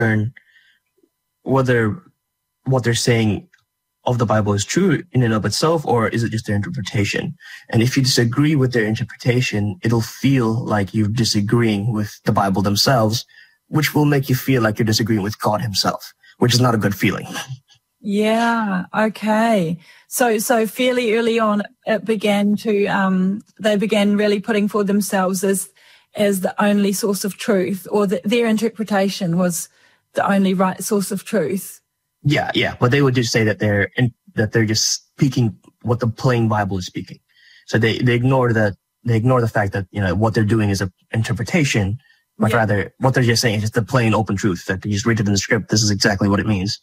discern whether what they're saying of the Bible is true in and of itself, or is it just their interpretation? And if you disagree with their interpretation, it'll feel like you're disagreeing with the Bible themselves, which will make you feel like you're disagreeing with God himself, which is not a good feeling. Yeah. Okay. So fairly early on, it began to, they began really putting forward themselves as the only source of truth, or their interpretation was the only right source of truth. Yeah. But they would just say that they're just speaking what the plain Bible is speaking. So they ignore the fact that, what they're doing is an interpretation, but rather what they're just saying is just the plain open truth, that you just read it in the script. This is exactly what it means.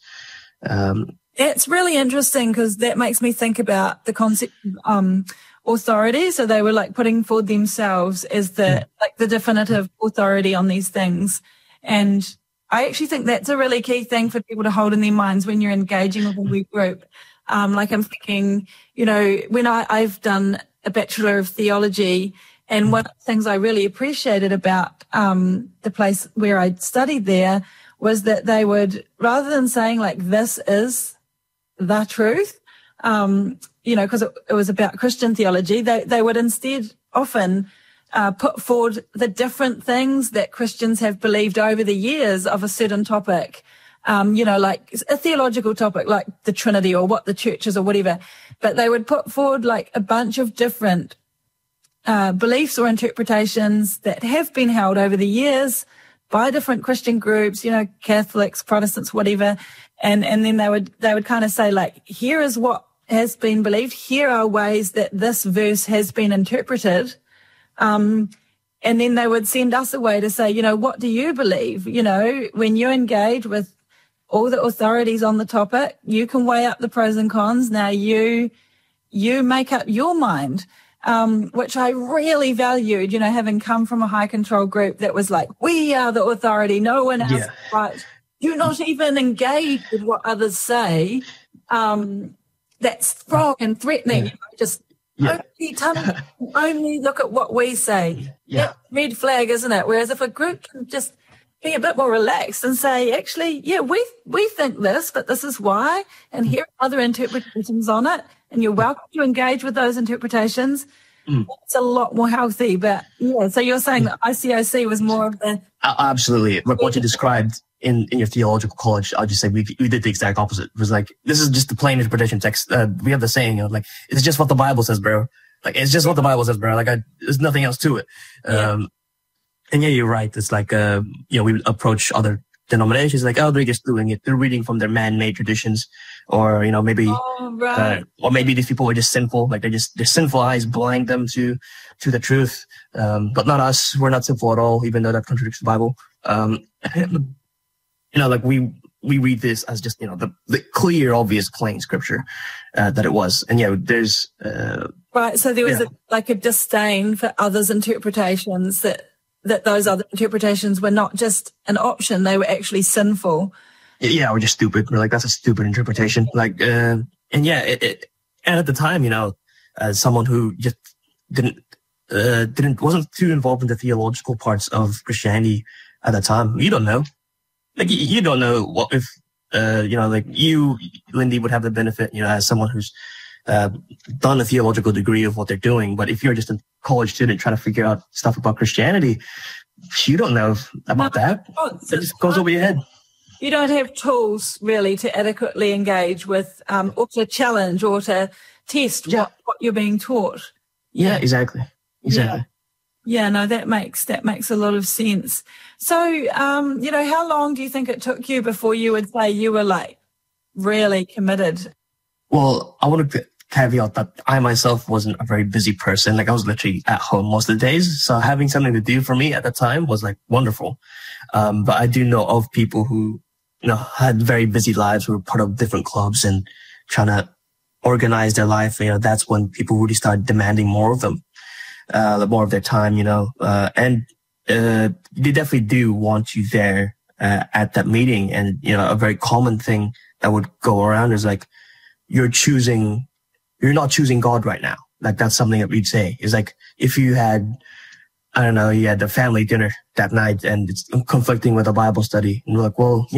It's really interesting because that makes me think about the concept of authority. So they were like putting forward themselves as the definitive authority on these things. And I actually think that's a really key thing for people to hold in their minds when you're engaging with a web group. Like I'm thinking, when I've done a Bachelor of Theology, and one of the things I really appreciated about the place where I studied there was that they would, rather than saying like, this is the truth, because it was about Christian theology, they would instead often put forward the different things that Christians have believed over the years of a certain topic, like a theological topic like the Trinity or what the church is or whatever. But they would put forward like a bunch of different beliefs or interpretations that have been held over the years by different Christian groups, Catholics, Protestants, whatever. And then they would kind of say like, here is what has been believed. Here are ways that this verse has been interpreted. And then they would send us away to say, what do you believe? When you engage with all the authorities on the topic, you can weigh up the pros and cons. Now you make up your mind, which I really valued, having come from a high control group that was like, we are the authority. No one else is right. Do not even engage with what others say. That's wrong and threatening. Just only look at what we say. Yeah. Red flag, isn't it? Whereas if a group can just be a bit more relaxed and say, actually, we think this, but this is why, and here are other interpretations on it, and you're welcome to engage with those interpretations. It's a lot more healthy. But so you're saying that ICOC was more of the... Absolutely. Like what you described in your theological college, I'll just say we did the exact opposite. It was like, this is just the plain interpretation text. We have the saying, like, it's just what the Bible says, bro. Like, it's just what the Bible says, bro. Like, there's nothing else to it. And you're right. It's like, we would approach other denominations like, oh, they're just doing it. They're reading from their man-made traditions, or, maybe, or maybe these people are just sinful. Like their sinful eyes blind them to the truth. But not us. We're not sinful at all, even though that contradicts the Bible. Like we read this as just, the clear, obvious, plain scripture, that it was. And there's, right. So there was a disdain for others' interpretations, that those other interpretations were not just an option, they were actually sinful. Yeah, we're just stupid. We're like, that's a stupid interpretation. Like, and at the time, as someone who just wasn't too involved in the theological parts of Christianity at the time, you don't know. Like, you don't know what if, like you, Lindy, would have the benefit, as someone who's done a theological degree of what they're doing. But if you're just a college student trying to figure out stuff about Christianity, you don't know about that. It just goes over your head. You don't have tools really to adequately engage with, or to challenge or to test what you're being taught. Yeah, exactly. Yeah, no, that makes a lot of sense. So, how long do you think it took you before you would say you were like really committed? Well, I want to caveat that I myself wasn't a very busy person. Like I was literally at home most of the days. So having something to do for me at the time was like wonderful. But I do know of people who, had very busy lives, who were part of different clubs and trying to organize their life. That's when people really start demanding more of them, more of their time, and they definitely do want you there at that meeting. And, a very common thing that would go around is like, you're not choosing God right now. Like that's something that we'd say is like, if you had, I don't know, you had the family dinner that night and it's conflicting with a Bible study. And we're like, well,